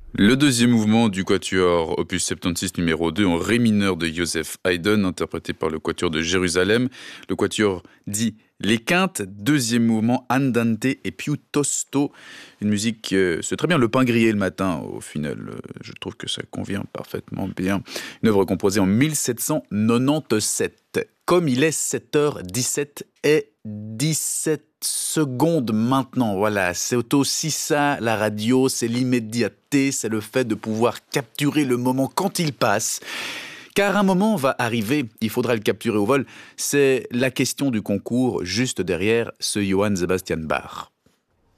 Le deuxième mouvement du quatuor opus 76 numéro 2 en ré mineur de Joseph Haydn, interprété par le quatuor de Jérusalem. Le quatuor dit les quintes, deuxième mouvement Andante et piuttosto. Une musique, c'est très bien le pain grillé le matin au final. Je trouve que ça convient parfaitement bien. Une œuvre composée en 1797. Comme il est 7h17 et 17 secondes maintenant, voilà, c'est aussi ça la radio, c'est l'immédiateté, c'est le fait de pouvoir capturer le moment quand il passe. Car un moment va arriver, il faudra le capturer au vol, c'est la question du concours juste derrière ce Johann Sebastian Bach.